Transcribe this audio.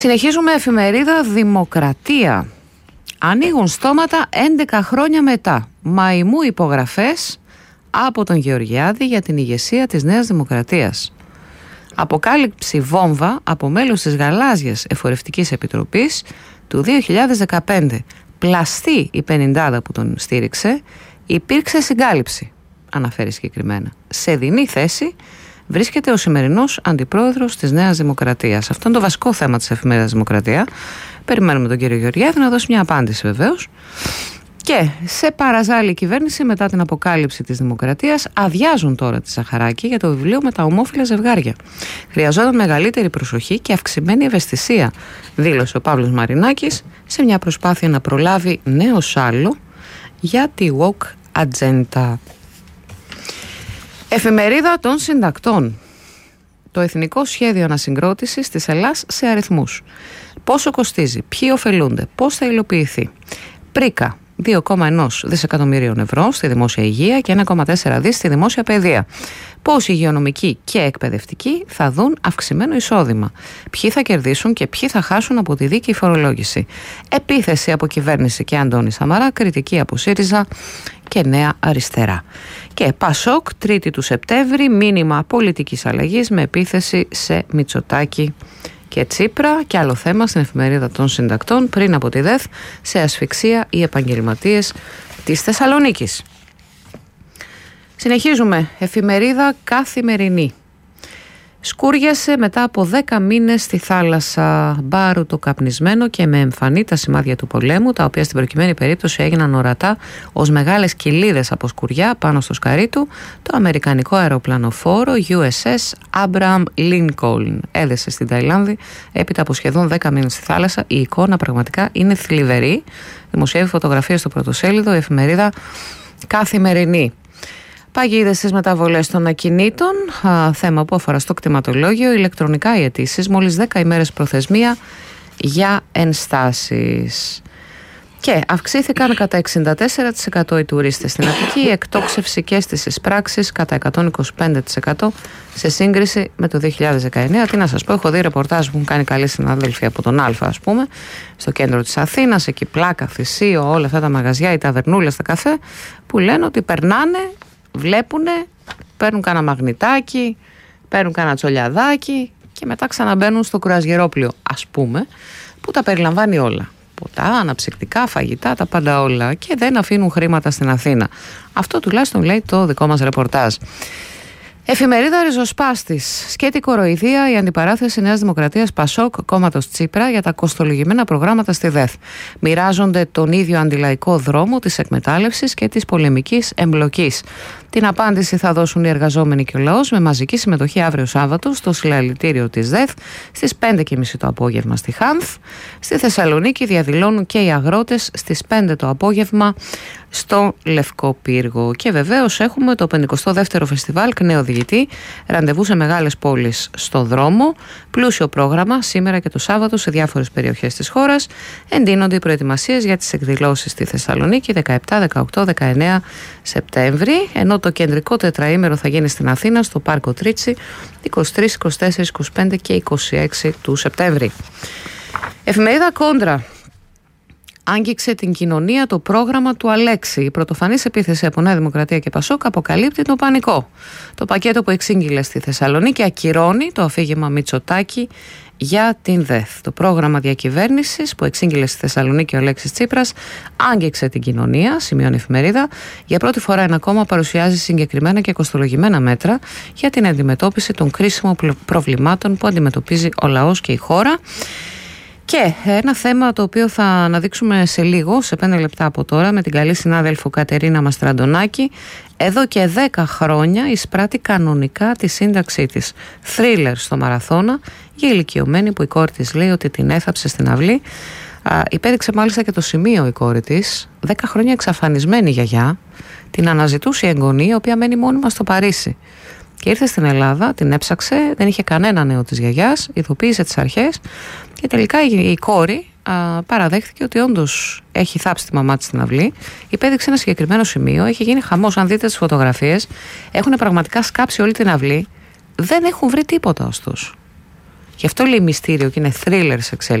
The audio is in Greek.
Συνεχίζουμε εφημερίδα Δημοκρατία. Ανοίγουν στόματα 11 χρόνια μετά. Μαϊμού υπογραφές από τον Γεωργιάδη για την ηγεσία της Νέας Δημοκρατίας. Αποκάλυψη βόμβα από μέλος της Γαλάζιας Εφορευτικής Επιτροπής του 2015. Πλαστή η 50 που τον στήριξε, υπήρξε συγκάλυψη, αναφέρει συγκεκριμένα. Σε δεινή θέση βρίσκεται ο σημερινός αντιπρόεδρος της Νέας Δημοκρατίας. Αυτό είναι το βασικό θέμα της εφημερίδας Δημοκρατία. Περιμένουμε τον κύριο Γεωργιάδη να δώσει μια απάντηση βεβαίως. Και σε παραζάλη κυβέρνηση μετά την αποκάλυψη της Δημοκρατίας αδειάζουν τώρα τη Ζαχαράκη για το βιβλίο με τα ομόφυλα ζευγάρια. Χρειαζόταν μεγαλύτερη προσοχή και αυξημένη ευαισθησία, δήλωσε ο Παύλος Μαρινάκης σε μια προσπάθεια να προλάβει νέο σάλο για τη woke ατζέντα. Εφημερίδα των Συντακτών. Το Εθνικό Σχέδιο Ανασυγκρότησης της Ελλάς σε αριθμούς. Πόσο κοστίζει, ποιοι ωφελούνται, πώς θα υλοποιηθεί. Πρίκα 2,1 δισεκατομμυρίων ευρώ στη δημόσια υγεία και 1,4 δις στη δημόσια παιδεία. Πώς οι υγειονομικοί και εκπαιδευτικοί θα δουν αυξημένο εισόδημα. Ποιοι θα κερδίσουν και ποιοι θα χάσουν από τη δίκαιη φορολόγηση. Επίθεση από κυβέρνηση και Αντώνη Σαμαρά, κριτική από ΣΥΡΙΖΑ και Νέα Αριστερά. Και Πασόκ, 3η του Σεπτέμβρη, μήνυμα πολιτικής αλλαγής με επίθεση σε Μητσοτάκη και Τσίπρα. Και άλλο θέμα στην εφημερίδα των Συντακτών, πριν από τη ΔΕΘ, σε ασφυξία οι επαγγελματίες της Θεσσαλονίκης. Συνεχίζουμε. Εφημερίδα Καθημερινή. Σκούριασε μετά από 10 μήνες στη θάλασσα. Μπάρου το καπνισμένο και με εμφανή τα σημάδια του πολέμου, τα οποία στην προκειμένη περίπτωση έγιναν ορατά ως μεγάλες κοιλίδες από σκουριά πάνω στο σκαρί του, το αμερικανικό αεροπλανοφόρο USS Abraham Lincoln. Έδεσε στην Ταϊλάνδη έπειτα από σχεδόν 10 μήνες στη θάλασσα. Η εικόνα πραγματικά είναι θλιβερή. Δημοσιεύει φωτογραφίες στο πρωτοσέλιδο η εφημερίδα Καθημερινή. Παγίδες στις μεταβολές των ακινήτων, θέμα που αφορά στο κτηματολόγιο, ηλεκτρονικά οι αιτήσεις, μόλις 10 ημέρες προθεσμία για ενστάσεις. Και αυξήθηκαν κατά 64% οι τουρίστες στην Αττική, εκτόξευση και στις εισπράξεις κατά 125% σε σύγκριση με το 2019. Τι να σας πω, έχω δει ρεπορτάζ που έχουν κάνει καλοί συνάδελφοι από τον Α, ας πούμε, στο κέντρο της Αθήνας, εκεί Πλάκα, Θησίο, όλα αυτά τα μαγαζιά, οι ταβερνούλες, τα καφέ, που λένε ότι περνάνε, βλέπουνε, παίρνουν κάνα μαγνητάκι, παίρνουν κάνα τσολιαδάκι και μετά ξαναμπαίνουν στο κουρασγερόπλιο, ας πούμε, που τα περιλαμβάνει όλα. Ποτά, αναψυκτικά, φαγητά, τα πάντα όλα, και δεν αφήνουν χρήματα στην Αθήνα. Αυτό τουλάχιστον λέει το δικό μας ρεπορτάζ. Εφημερίδα Ριζοσπάστης. Σκέτη κοροϊδία η αντιπαράθεση Νέας Δημοκρατίας Πασόκ κόμματος Τσίπρα για τα κοστολογημένα προγράμματα στη ΔΕΘ. Μοιράζονται τον ίδιο αντιλαϊκό δρόμο της εκμετάλλευσης και της πολεμικής εμπλοκής. Την απάντηση θα δώσουν οι εργαζόμενοι και ο λαός με μαζική συμμετοχή αύριο Σάββατο στο συλλαλητήριο της ΔΕΘ στις 5:30 το απόγευμα στη Χάνθ. Στη Θεσσαλονίκη διαδηλώνουν και οι αγρότες στις 5 το απόγευμα στο Λευκό Πύργο. Και βεβαίως έχουμε το 52ο Φεστιβάλ Κνεοδηγητή, ραντεβού σε μεγάλες πόλεις στο δρόμο. Πλούσιο πρόγραμμα σήμερα και το Σάββατο σε διάφορες περιοχές της χώρας. Εντείνονται οι προετοιμασίες για τις εκδηλώσεις στη Θεσσαλονίκη 17, 18, 19 Σεπτέμβρη, ενώ το κεντρικό τετραήμερο θα γίνει στην Αθήνα στο Πάρκο Τρίτσι 23, 24, 25 και 26 του Σεπτέμβρη. Εφημερίδα Κόντρα. Άγγιξε την κοινωνία το πρόγραμμα του Αλέξη. Η πρωτοφανής επίθεση από Νέα Δημοκρατία και Πασόκ αποκαλύπτει το πανικό. Το πακέτο που εξήγηλε στη Θεσσαλονίκη ακυρώνει το αφήγημα Μητσοτάκη για την ΔΕΘ. Το πρόγραμμα διακυβέρνησης που εξήγηλε στη Θεσσαλονίκη ο Αλέξης Τσίπρας άγγιξε την κοινωνία, σημειώνει η εφημερίδα. Για πρώτη φορά ένα κόμμα παρουσιάζει συγκεκριμένα και κοστολογημένα μέτρα για την αντιμετώπιση των κρίσιμων προβλημάτων που αντιμετωπίζει ο λαός και η χώρα. Και ένα θέμα το οποίο θα αναδείξουμε σε λίγο, σε 5 λεπτά από τώρα, με την καλή συνάδελφο Κατερίνα Μαστραντονάκη. Εδώ και 10 χρόνια εισπράττει κανονικά τη σύνταξή της. Θρίλερ στο Μαραθώνα για ηλικιωμένη που η κόρη της λέει ότι την έθαψε στην αυλή. Υπέδειξε μάλιστα και το σημείο η κόρη της. 10 χρόνια εξαφανισμένη γιαγιά. Την αναζητούσε η εγγονή, η οποία μένει μόνιμα στο Παρίσι. Και ήρθε στην Ελλάδα, την έψαξε, δεν είχε κανένα νέο της γιαγιάς, ειδοποίησε τις αρχές και τελικά η κόρη παραδέχθηκε ότι όντως έχει θάψει τη μαμά της στην αυλή. Υπέδειξε ένα συγκεκριμένο σημείο, έχει γίνει χαμός. Αν δείτε τις φωτογραφίες, έχουν πραγματικά σκάψει όλη την αυλή, δεν έχουν βρει τίποτα ωστόσο. Γι' αυτό λέει μυστήριο και είναι thriller σε εξέλιξη.